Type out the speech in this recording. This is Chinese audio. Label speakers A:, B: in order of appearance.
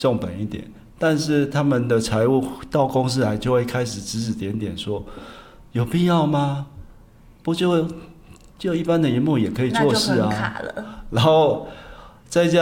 A: 重本一点，但是他们的财务到公司来就会开始指指点点说，有必要吗？不就一般的萤幕也可以做事啊，
B: 那就很卡了。
A: 然后再加